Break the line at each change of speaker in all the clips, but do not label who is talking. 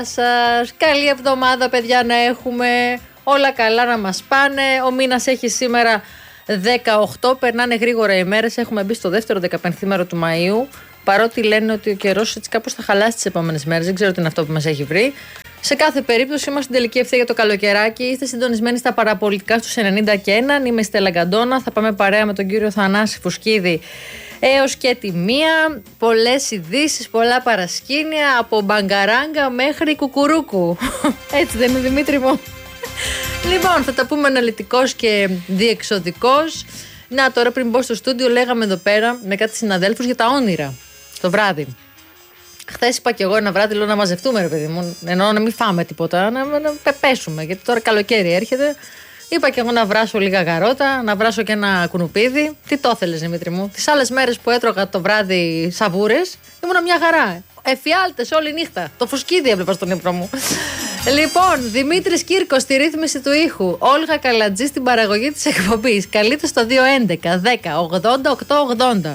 Σας. Καλή εβδομάδα, παιδιά, να έχουμε. Όλα καλά να μας πάνε. Ο μήνας έχει σήμερα 18. Περνάνε γρήγορα οι μέρες. Έχουμε μπει στο δεύτερο 15ήμερο του Μαΐου. Παρότι λένε ότι ο καιρός έτσι κάπως θα χαλάσει τις επόμενες μέρες. Δεν ξέρω τι είναι αυτό που μας έχει βρει. Σε κάθε περίπτωση είμαστε στην τελική ευθεία για το καλοκαιράκι. Είστε συντονισμένοι στα παραπολιτικά στους 90 και 1. Είμαι η Στέλλα Γκαντόνα. Θα πάμε παρέα με τον κύριο Θανάση Φουσκίδη έως και τη 1. Πολλές ειδήσεις, πολλά παρασκήνια. Από μπαγκαράγκα μέχρι κουκουρούκου. Έτσι δεν είναι, Δημήτρη μου? Λοιπόν, θα τα πούμε αναλυτικώς και διεξοδικώς. Να, τώρα πριν μπω στο στούντιο, λέγαμε εδώ πέρα με κάτι συναδέλφους για τα όνειρα το βράδυ. Χθες είπα και εγώ ένα βράδυ, λέω να μαζευτούμε, ρε παιδί μου. Εννοώ να μην φάμε τίποτα, να πέσουμε. Γιατί τώρα καλοκαίρι έρχεται. Είπα και εγώ να βράσω λίγα γαρότα, να βράσω και ένα κουνουπίδι. Τι το ήθελες, Δημήτρη μου? Τις άλλες μέρες που έτρωγα το βράδυ σαβούρες, ήμουνα μια χαρά. Εφιάλτες όλη νύχτα. Το Φουσκίδι έβλεπα στον ύπνο μου. Λοιπόν, Δημήτρης Κύρκος στη ρύθμιση του ήχου. Όλγα Καλατζή στην παραγωγή της εκπομπής. Καλείτε στο 211 10 80 880.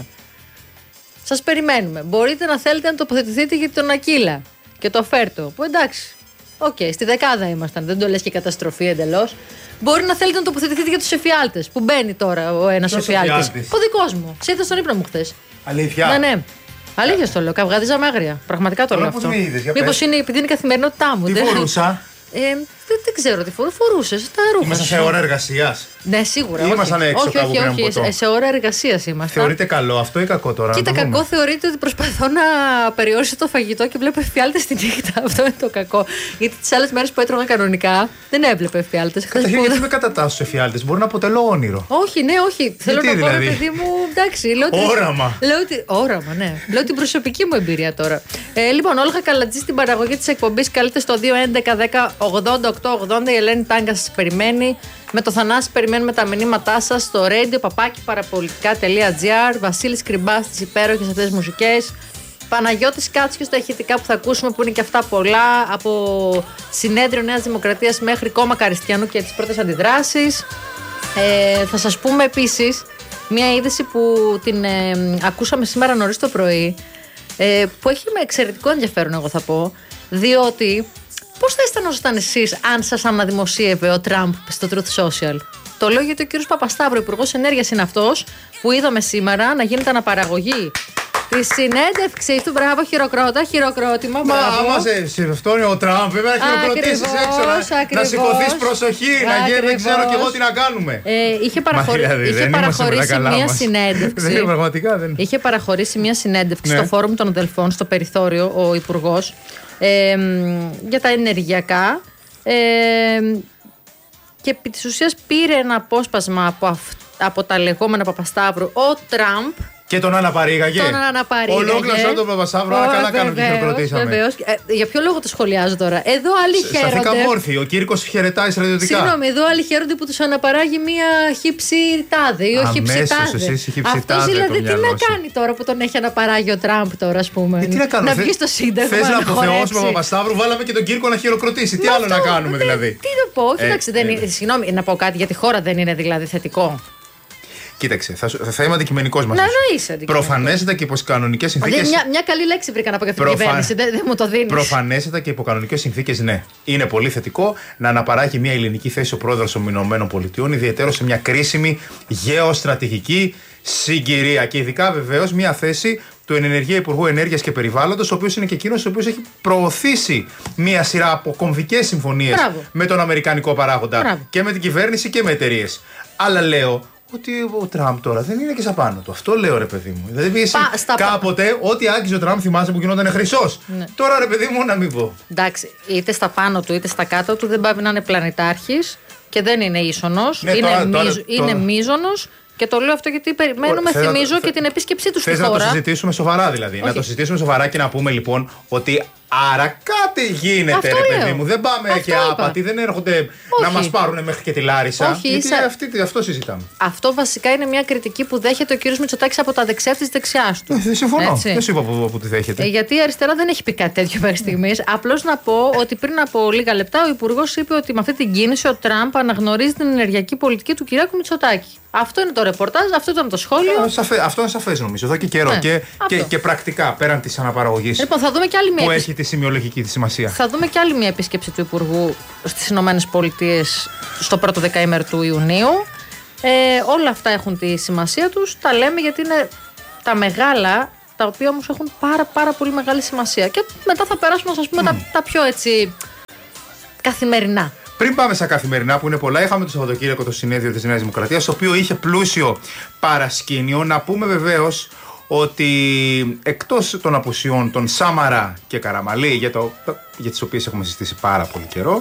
Σας περιμένουμε. Μπορείτε να θέλετε να τοποθετηθείτε για τον Ακύλα και το Φέρτο. Που εντάξει, στη δεκάδα ήμασταν. Δεν το λες και καταστροφή εντελώς. Μπορεί να θέλετε να τοποθετηθείτε για τους εφιάλτες. Που μπαίνει τώρα ο ένας εφιάλτης. Ο δικός μου. Ξύπνησα στον ύπνο μου χθες.
Αλήθεια?
Ναι. Αλήθεια το λέω. Καυγαδίζα άγρια. Πραγματικά το λέω αυτό. Μήπως είναι επειδή είναι η καθημερινότητά μου?
Τι φορούσα?
Δεν ξέρω τι φορούσες. Τα ρούχα.
Ήμασταν σε ώρα εργασίας?
Ναι, σίγουρα.
Ήμασταν έξω κάπου πριν από ποτό?
Σε ώρα εργασίας ήμασταν.
Θεωρείται καλό αυτό ή κακό τώρα?
Κοίτα, κακό θεωρείται ότι προσπαθώ να περιορίσω το φαγητό και βλέπω εφιάλτες στη νύχτα. Αυτό είναι το κακό. Γιατί τις άλλες μέρες που έτρωγα κανονικά δεν έβλεπα εφιάλτες.
Καταρχήν, γιατί με κατατάσσω εφιάλτες? Μπορεί να αποτελώ όνειρο.
Όχι, ναι, όχι. Θέλω να πω, παιδί μου, εντάξει.
Όραμα.
Όραμα, ναι. Λέω την προσωπική μου εμπειρία τώρα. Λοιπόν, Όλγα Καλατζή στην παραγωγή της εκπομπής. Καλείτε στο 211 10 80 880. Η Ελένη Τάγκα σας περιμένει. Με το Θανάση περιμένουμε τα μηνύματά σας στο radio@parapolitica.gr. Βασίλης Κρυμπάς στις υπέροχες αυτές τις μουσικές. Παναγιώτης Κάτσιος στα ηχητικά που θα ακούσουμε, που είναι και αυτά πολλά. Από συνέδριο Νέας Δημοκρατίας μέχρι κόμμα Καριστιανού και τις πρώτες αντιδράσεις. Θα σας πούμε επίσης μια είδηση που την ακούσαμε σήμερα νωρίς το πρωί, που έχει με εξαιρετικό ενδιαφέρον, εγώ θα πω, διότι πώς θα αισθανόσασταν εσείς αν σας αναδημοσίευε ο Τραμπ στο Truth Social? Το λέω γιατί ο κύριος Παπασταύρου, υπουργός ενέργειας, είναι αυτός που είδαμε σήμερα να γίνεται αναπαραγωγή τη συνέντευξη του. Μπράβο, χειροκρότημα.
Μα άμα σε φτώνει ο Τραμπ, πρέπει να χειροκροτήσεις έξω, να σηκωθείς προσοχή, να γίνει, δεν ξέρω και εγώ τι να κάνουμε.
Είχε παραχωρήσει μια συνέντευξη.
Πραγματικά δεν.
Είχε παραχωρήσει μια συνέντευξη στο Φόρουμ των Αδελφών, στο περιθώριο, ο υπουργός, για τα ενεργειακά, και επί της ουσίας πήρε ένα απόσπασμα από τα λεγόμενα Παπασταύρου ο Τραμπ.
Και τον αναπαρήγαγε. Ολόκληρο σαν τον Παπασταύρο, αλλά καλά κάνουμε και χειροκροτήσαμε.
Βεβαίως. Για ποιο λόγο το σχολιάζω τώρα? Εδώ άλλοι χαίρονται.
Σταθήκα μόρφη. Ο Κύρκος χαιρετάει στρατιωτικά.
Συγγνώμη, εδώ άλλοι χαίρονται που τους αναπαράγει μία χύψη τάδε ή ο χύψη τάδε. Αυτός δηλαδή τι να κάνει τώρα που τον έχει αναπαράγει ο Τραμπ τώρα, ας πούμε?
Τι να κάνω?
Να βγει στο Σύνταγμα.
Θες να αποθεώσουμε τον Παπασταύρου? Βάλαμε και τον Κύρκο να χειροκροτήσει. Τι άλλο να κάνουμε δηλαδή?
Τι να πω, κοίταξε. Συγγνώμη, να πω κάτι για τη χώρα, δεν είναι δηλαδή θετικό?
Κοίταξε, θα είμαι αντικειμενικός μαζί σου. Προφανέστατα και υπό κανονικές συνθήκες.
Μια καλή λέξη βρήκα να πω για αυτή την κυβέρνηση. Δεν μου το δίνεις.
Προφανέστατα και υπό κανονικές συνθήκες, ναι. Είναι πολύ θετικό να αναπαράγει μια ελληνική θέση ο πρόεδρος των Ηνωμένων Πολιτειών, ιδιαίτερα σε μια κρίσιμη γεωστρατηγική συγκυρία. Και ειδικά βεβαίως μια θέση του ενεργειακού Υπουργού Ενέργειας και Περιβάλλοντος, ο οποίος είναι και εκείνος ο οποίος έχει προωθήσει μια σειρά από κομβικές συμφωνίες με τον αμερικανικό παράγοντα και με την κυβέρνηση και με εταιρείες. Αλλά λέω ότι ο Τραμπ τώρα δεν είναι και σαν πάνω του. Αυτό λέω, ρε παιδί μου. Δηλαδή, κάποτε, ό,τι άγγιζε ο Τραμπ, θυμάσαι που γινόταν χρυσός. Ναι. Τώρα, ρε παιδί μου, να μην πω.
Εντάξει, είτε στα πάνω του είτε στα κάτω του δεν πάει να είναι πλανητάρχης και δεν είναι ίσονος. Ναι, είναι μείζονος. Και το λέω αυτό γιατί περιμένουμε, θυμίζω, και την επίσκεψή του στη χώρα.
Θες να το συζητήσουμε σοβαρά, δηλαδή? Να το συζητήσουμε σοβαρά και να πούμε λοιπόν ότι άρα κάτι γίνεται, αυτό ρε παιδί μου. Δεν πάμε αυτό και άπατοι, δεν έρχονται να μας πάρουν μέχρι και τη Λάρισα. Γιατί αυτό συζητάμε.
Αυτό βασικά είναι μια κριτική που δέχεται ο κύριος Μητσοτάκης από τα δεξιά της δεξιάς του.
Δεν συμφωνώ. Δεν σου είπα που τη δέχεται.
Γιατί η αριστερά δεν έχει πει κάτι τέτοιο μέχρι στιγμής. Απλώς να πω ότι πριν από λίγα λεπτά ο υπουργός είπε ότι με αυτή την κίνηση ο Τραμπ αναγνωρίζει την ενεργειακή πολιτική του Κυριάκου Μητσοτάκη. Αυτό είναι το ρεπορτάζ, αυτό ήταν το σχόλιο.
Αυτό είναι σαφές νομίζω εδώ και καιρό. Και πρακτικά πέραν της αναπαραγωγής.
Λοιπόν, θα δούμε και άλλη μια.
Που έχει τη σημειολογική τη σημασία.
Θα δούμε και άλλη μια επίσκεψη του Υπουργού στις ΗΠΑ στο πρώτο δεκαήμερο του Ιουνίου. Όλα αυτά έχουν τη σημασία τους. Τα λέμε γιατί είναι τα μεγάλα, τα οποία όμως έχουν πάρα πολύ μεγάλη σημασία. Και μετά θα περάσουμε, ας πούμε, τα πιο έτσι καθημερινά.
Πριν πάμε στα καθημερινά που είναι πολλά, είχαμε το Σαββατοκύριακο το συνέδριο της Νέας Δημοκρατίας, το οποίο είχε πλούσιο παρασκήνιο. Να πούμε βεβαίως ότι εκτός των απουσιών των Σάμαρα και Καραμαλή, για τις οποίες έχουμε συζητήσει πάρα πολύ καιρό,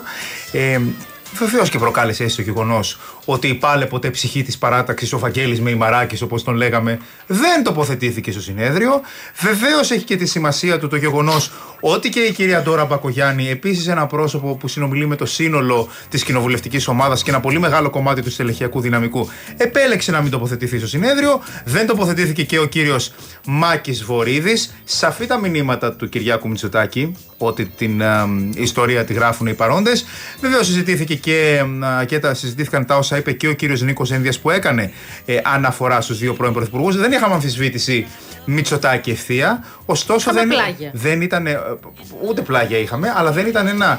βεβαίως και προκάλεσε έτσι το γεγονός ότι η πάλε ποτέ ψυχή της παράταξης, ο Βαγγέλης Μεϊμαράκης, όπως τον λέγαμε, δεν τοποθετήθηκε στο συνέδριο. Βεβαίως έχει και τη σημασία του το γεγονός ότι και η κυρία Ντόρα Μπακογιάννη, επίσης ένα πρόσωπο που συνομιλεί με το σύνολο της κοινοβουλευτικής ομάδας και ένα πολύ μεγάλο κομμάτι του στελεχειακού δυναμικού, επέλεξε να μην τοποθετηθεί στο συνέδριο. Δεν τοποθετήθηκε και ο κύριος Μάκης Βορίδης. Σαφή τα μηνύματα του Κυριάκου Μητσοτάκη ότι την ιστορία τη γράφουν οι παρόντες. Βεβαίως συζητήθηκε συζητήθηκαν τα όσα είπε και ο κύριος Νίκος Ένδιας, που έκανε αναφορά στους δύο πρώην πρωθυπουργούς. Δεν είχαμε αμφισβήτηση Μητσοτάκη ευθεία. Ωστόσο δεν ήταν. Ούτε πλάγια είχαμε, αλλά δεν ήταν ένα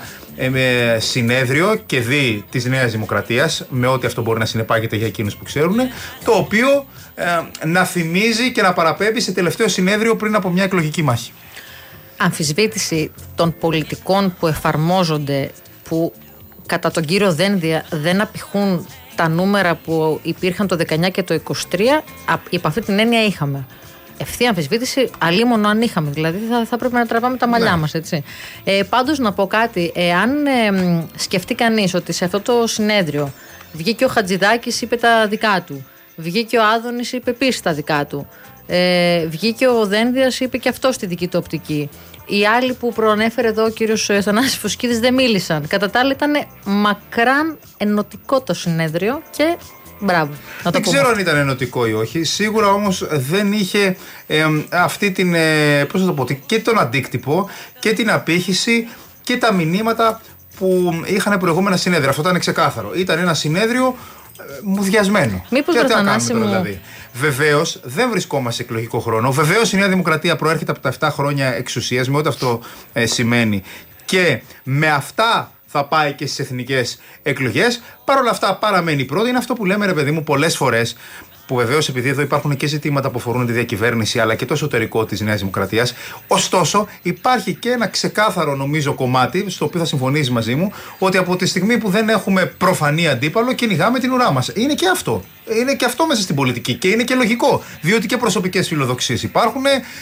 συνέδριο και δι της Νέας Δημοκρατίας, με ό,τι αυτό μπορεί να συνεπάγεται για εκείνους που ξέρουν, το οποίο να θυμίζει και να παραπέμπει σε τελευταίο συνέδριο πριν από μια εκλογική μάχη.
Αμφισβήτηση των πολιτικών που εφαρμόζονται, που κατά τον κύριο Δένδια δεν απηχούν τα νούμερα που υπήρχαν το 19 και το 23, υπ' αυτή την έννοια είχαμε. Ευθεία αμφισβήτηση, αλίμονο αν είχαμε. Δηλαδή θα πρέπει να τραβάμε τα μαλλιά μας, έτσι. Πάντως να πω κάτι. Αν σκεφτεί κανείς ότι σε αυτό το συνέδριο βγήκε ο Χατζηδάκης, είπε τα δικά του. Βγήκε ο Άδωνης, είπε επίσης τα δικά του. Βγήκε ο Δένδιας, είπε και αυτό στη δική του οπτική. Οι άλλοι που προανέφερε εδώ ο κύριος Θανάσης Φουσκίδης δεν μίλησαν. Κατά τα άλλα ήταν μακράν ενωτικό το συνέδριο και μπράβο.
Δεν ξέρω αν ήταν ενωτικό ή όχι. Σίγουρα όμως δεν είχε αυτή την, πώς θα το πω, και τον αντίκτυπο και την απήχηση και τα μηνύματα που είχαν προηγούμενα συνέδρια. Αυτό ήταν ξεκάθαρο. Ήταν ένα συνέδριο μουδιασμένο.
Μήπως
και τι να
κάνουμε
κάνουμε τώρα, δηλαδή. Βεβαίως δεν βρισκόμαστε σε εκλογικό χρόνο. Βεβαίως η Νέα Δημοκρατία προέρχεται από τα 7 χρόνια εξουσίας, με ό,τι αυτό σημαίνει. Και με αυτά θα πάει και στις εθνικές εκλογές. Παρ' όλα αυτά παραμένει πρώτη. Είναι αυτό που λέμε, ρε παιδί μου, πολλές φορές. Που βεβαίως, επειδή εδώ υπάρχουν και ζητήματα που αφορούν τη διακυβέρνηση αλλά και το εσωτερικό της Νέας Δημοκρατίας, ωστόσο υπάρχει και ένα ξεκάθαρο, νομίζω, κομμάτι, στο οποίο θα συμφωνήσει μαζί μου, ότι από τη στιγμή που δεν έχουμε προφανή αντίπαλο, κυνηγάμε την ουρά μας. Είναι και αυτό. Είναι και αυτό μέσα στην πολιτική και είναι και λογικό. Διότι και προσωπικές φιλοδοξίες υπάρχουν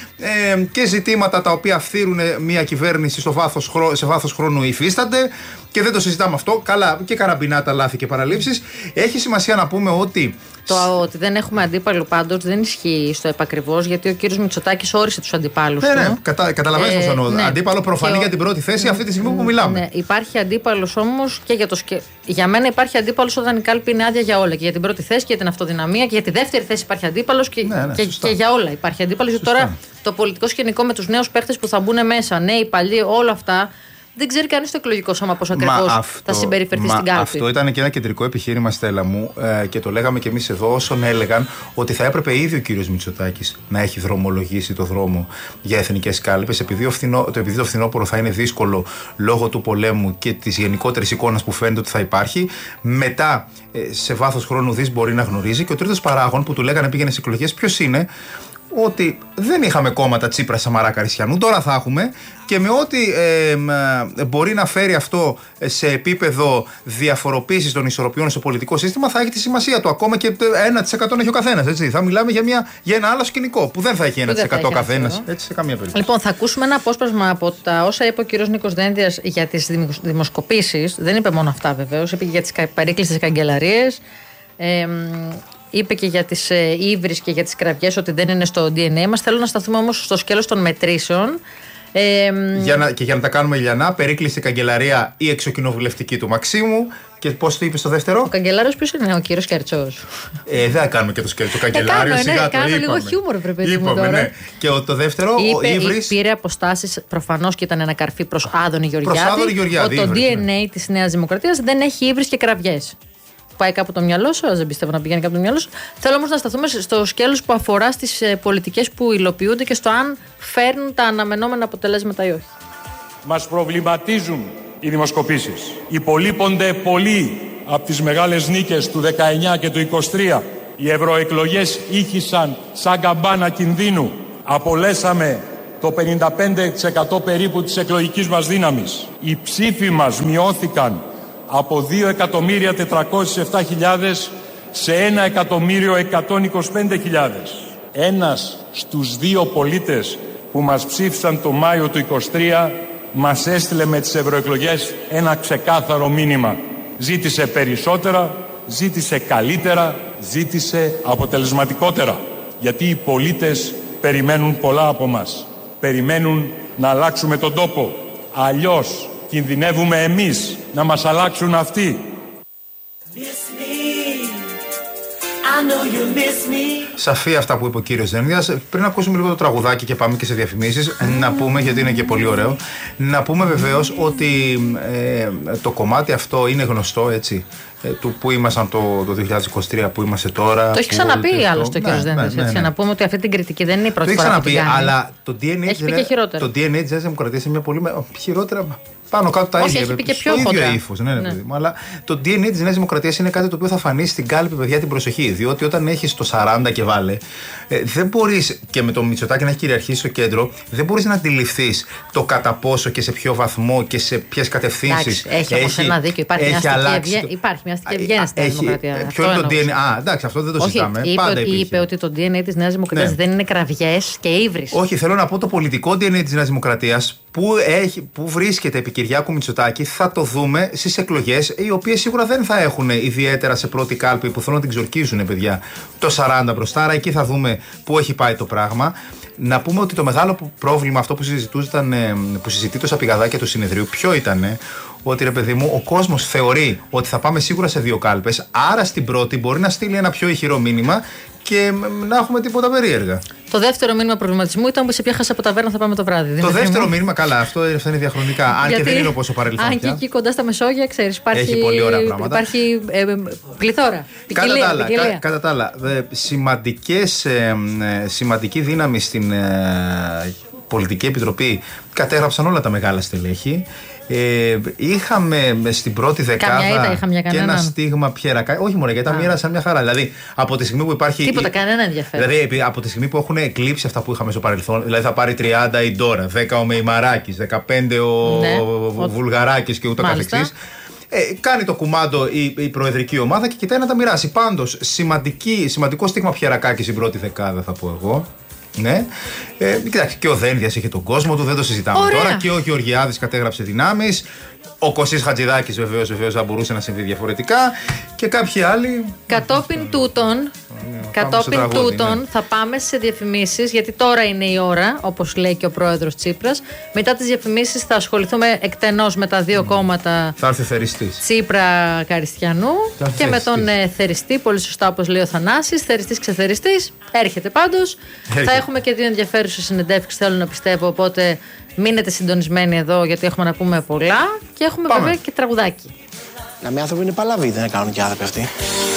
και ζητήματα τα οποία φθείρουν μια κυβέρνηση σε βάθος χρόνου υφίστανται και δεν το συζητάμε αυτό. Καλά, και καραμπινάτα, λάθη και παραλήψεις. Έχει σημασία να πούμε ότι.
Το ότι δεν έχουμε αντίπαλο πάντως δεν ισχύει στο επακριβώς, γιατί ο κύριος Μητσοτάκης όρισε τους αντιπάλους του.
Ναι, καταλαβαίνεις πώς εννοώ. Ναι. Αντίπαλο προφανή για την πρώτη θέση αυτή τη στιγμή που μιλάμε.
Ναι, υπάρχει αντίπαλος όμως και για μένα υπάρχει αντίπαλος όταν η κάλπη είναι άδεια για όλα. Και για την πρώτη θέση και για την αυτοδυναμία και για τη δεύτερη θέση υπάρχει αντίπαλος και για όλα υπάρχει αντίπαλος. Γιατί τώρα το πολιτικό σκηνικό με τους νέους παίχτες που θα μπουν μέσα, νέοι, παλιοί, όλα αυτά. Δεν ξέρει κανείς το εκλογικό σώμα πώς ακριβώς θα συμπεριφερθεί στην κάλπη.
Αυτό ήταν και ένα κεντρικό επιχείρημα, Στέλλα μου, και το λέγαμε και εμείς εδώ, όσων έλεγαν ότι θα έπρεπε ήδη ο κύριος Μητσοτάκης να έχει δρομολογήσει το δρόμο για εθνικές κάλπες, επειδή το φθινόπωρο θα είναι δύσκολο λόγω του πολέμου και της γενικότερης εικόνας που φαίνεται ότι θα υπάρχει. Μετά, σε βάθος χρόνου δις μπορεί να γνωρίζει. Και ο τρίτος παράγων που του λέγανε πήγαινε στις εκλογές, ποιος είναι? Ότι δεν είχαμε κόμματα Τσίπρα, Σαμαρά, Καριστιανού, τώρα θα έχουμε, και με ό,τι μπορεί να φέρει αυτό σε επίπεδο διαφοροποίησης των ισορροπιών στο πολιτικό σύστημα, θα έχει τη σημασία του. Ακόμα και 1% έχει ο καθένας. Για μιλάμε για ένα άλλο σκηνικό που δεν θα έχει 1% ο καθένας. Έτσι, σε καμία περίπτωση.
Λοιπόν, θα ακούσουμε ένα απόσπασμα από τα όσα είπε ο κ. Νίκος Δένδιας για τις δημοσκοπήσεις. Δεν είπε μόνο αυτά, βεβαίως. Είπε και για τις παρήκλειστες καγκελαρίες. Είπε και για τις ύβρις και για τις κραυγές ότι δεν είναι στο DNA μας. Θέλω να σταθούμε όμως στο σκέλος των μετρήσεων.
Για να τα κάνουμε λιανά, περίκλειστη καγκελαρία η εξοκοινοβουλευτική του Μαξίμου. Και πώς το είπε στο δεύτερο?
Ο καγκελάριος ποιος είναι? Ο κύριος Κερτσός.
Δεν θα κάνουμε και το σκέλος. Το καγκελάριο σιγά το είπαμε.
Λίγο χιούμορ πρέπει να πούμε.
Ναι. Και το δεύτερο, ο Ύβρις.
Πήρε αποστάσεις προφανώς και ήταν ένα καρφί προς Άδωνη Γεωργιάδη. Το DNA της Νέας Δημοκρατίας δεν έχει ύβρις και κραυγές. Πάει κάπου το μυαλό σου, δεν πιστεύω να πηγαίνει κάπου το μυαλό σου. Θέλω όμως να σταθούμε στο σκέλος που αφορά στις πολιτικές που υλοποιούνται και στο αν φέρνουν τα αναμενόμενα αποτελέσματα ή όχι.
Μας προβληματίζουν οι δημοσκοπήσεις. Υπολείπονται πολύ από τις μεγάλες νίκες του 19 και του 23. Οι ευρωεκλογές ήχησαν σαν καμπάνα κινδύνου. Απολέσαμε το 55% περίπου της εκλογικής μας δύναμης. Οι ψήφοι μας μειώθηκαν από 2.407.000 σε 1.125.000. Ένας στους 2 πολίτες που μας ψήφισαν το Μάιο του 23 μας έστειλε με τις ευρωεκλογές ένα ξεκάθαρο μήνυμα. Ζήτησε περισσότερα, ζήτησε καλύτερα, ζήτησε αποτελεσματικότερα. Γιατί οι πολίτες περιμένουν πολλά από μας. Περιμένουν να αλλάξουμε τον τόπο. Αλλιώς κινδυνεύουμε εμείς να μας αλλάξουν αυτοί.
Σαφή αυτά που είπε ο κύριος Δένδιας. Πριν ακούσουμε λίγο το τραγουδάκι και πάμε και σε διαφημίσεις, να πούμε, γιατί είναι και πολύ ωραίο, να πούμε βεβαίως ότι το κομμάτι αυτό είναι γνωστό, έτσι, του που ήμασταν το 2023, που είμαστε τώρα.
Το έχει ξαναπεί άλλωστε ο κύριος Δένδιας. Ναι. Να πούμε ότι αυτή την κριτική δεν είναι η πρώτη φορά.
Το έχει ξαναπεί, αλλά το DNA της Νέας Δημοκρατίας είναι μια πολύ χειρότερα. Πάνω κάτω τα ίδια.
Έχει πει και πιο
το ίδιο ύφος. Ναι. Αλλά το DNA της Νέας Δημοκρατίας είναι κάτι το οποίο θα φανεί στην κάλπη, παιδιά, την προσοχή. Διότι όταν έχεις το 40 και βάλε, δεν μπορείς, και με το Μητσοτάκη να έχει κυριαρχήσει στο κέντρο, δεν μπορείς να αντιληφθείς το κατά πόσο και σε ποιο βαθμό και σε ποιες κατευθύνσεις.
Έχει όμως ένα δίκιο. Υπάρχει μια αστική ευγένεια στην Νέα Δημοκρατία.
Ποιο είναι το DNA? Εντάξει, αυτό δεν το συζητάμε.
Είπε ότι το DNA της Νέας Δημοκρατίας δεν είναι κραυγές και ύβρις.
Όχι, θέλω να πω το πολιτικό DNA της Νέας Δημοκρατίας που βρίσκεται επί Κυριάκου Μητσοτάκη, θα το δούμε στις εκλογές, οι οποίες σίγουρα δεν θα έχουν ιδιαίτερα σε πρώτη κάλπη που θέλουν να την ξορκίζουν, παιδιά, το 40 μπροστά. Άρα εκεί θα δούμε πού έχει πάει το πράγμα. Να πούμε ότι το μεγάλο πρόβλημα, αυτό που συζητείται στα πηγαδάκια του συνεδρίου, ποιο ήτανε? Ότι, ρε παιδί μου, ο κόσμος θεωρεί ότι θα πάμε σίγουρα σε 2 κάλπες, άρα στην πρώτη μπορεί να στείλει ένα πιο ηχηρό μήνυμα και να έχουμε τίποτα περίεργα.
Το δεύτερο μήνυμα προβληματισμού ήταν σε ποια χάσα από ταβέρνα θα πάμε το βράδυ.
Το δεύτερο μήνυμα, καλά, αυτό είναι διαχρονικά. Αν και δεν είναι όπως ο παρελθόν.
Αν και εκεί κοντά στα Μεσόγεια, ξέρεις,
έχει πολύ ωραία πράγματα.
Υπάρχει πληθώρα.
Κατά τα άλλα, σημαντική δύναμη στην Πολιτική Επιτροπή κατέγραψαν όλα τα μεγάλα στελέχη. Είχαμε στην πρώτη δεκάδα και ένα στίγμα Πιερακάκη. Όχι μόνο, γιατί τα μοίρασαν μια χαρά. Δηλαδή, από τη στιγμή που υπάρχει.
Τίποτα, κανένα ενδιαφέρον.
Δηλαδή, από τη στιγμή που έχουν εκλείψει αυτά που είχαμε στο παρελθόν, δηλαδή θα πάρει 30 η Ντόρα, 10 ο Μεϊμαράκης, 15 ο Βουλγαράκης και ούτω καθεξής. Κάνει το κουμάντο η προεδρική ομάδα και κοιτάει να τα μοιράσει. Πάντως, σημαντικό στίγμα Πιερακάκη στην πρώτη δεκάδα, θα πω εγώ. Ναι. Κοιτάξτε, και ο Δένδιας είχε τον κόσμο του, δεν το συζητάμε τώρα. Και ο Γεωργιάδης κατέγραψε δυνάμεις. Ο Κωστής Χατζηδάκης βεβαίως θα μπορούσε να συμβεί διαφορετικά. Και κάποιοι άλλοι.
Κατόπιν τούτων θα πάμε σε διαφημίσεις, γιατί τώρα είναι η ώρα, όπως λέει και ο πρόεδρος Τσίπρας. Μετά τις διαφημίσεις θα ασχοληθούμε εκτενώς με τα 2 κόμματα.
Θα έρθει θεριστής.
Τσίπρα Καριστιανού και με τον θεριστή, πολύ σωστά όπως λέει ο Θανάσης. Θεριστής ξεθεριστής. Έρχεται πάντως. Θα έχουμε και 2 ενδιαφέρουσες συνεντεύξεις, θέλω να πιστεύω. Οπότε μείνετε συντονισμένοι εδώ, γιατί έχουμε να πούμε πολλά. Και έχουμε βέβαια και τραγουδάκι.
Να, οι άνθρωποι είναι παλαβοί, δεν κάνουν και άνθρωποι αυτοί.